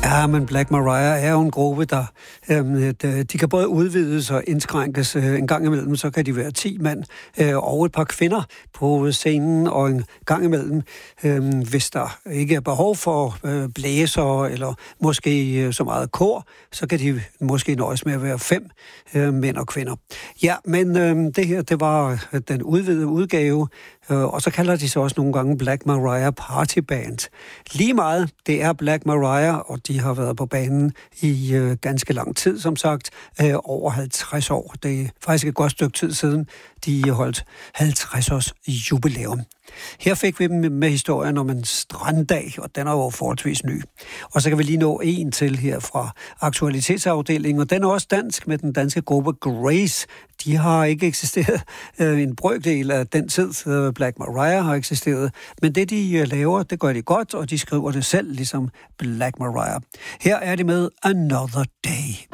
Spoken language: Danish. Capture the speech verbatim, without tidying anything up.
Ja, men Black Mariah er jo en gruppe, der øh, de kan både udvides og indskrænkes. En gang imellem, så kan de være ti mand øh, og et par kvinder på scenen, og en gang imellem, øh, hvis der ikke er behov for øh, blæser eller måske øh, så meget kor, så kan de måske nøjes med at være fem øh, mænd og kvinder. Ja, men øh, det her, det var den udvidede udgave, øh, og så kalder de sig også nogle gange Black Mariah Party Band. Lige meget, det er Black Mariah, og de har været på banen i øh, ganske lang tid, som sagt, øh, over halvtreds år. Det er faktisk et godt stykke tid siden, de holdt halvtreds års jubilæum. Her fik vi dem med historien om en stranddag, og den er jo forholdsvis ny. Og så kan vi lige nå en til her fra aktualitetsafdelingen, og den er også dansk med den danske gruppe Grace. De har ikke eksisteret øh, en brøkdel af den tid, øh, Black Mariah har eksisteret, men det de øh, laver, det gør de godt, og de skriver det selv, ligesom Black Mariah. Her er det med Another Day.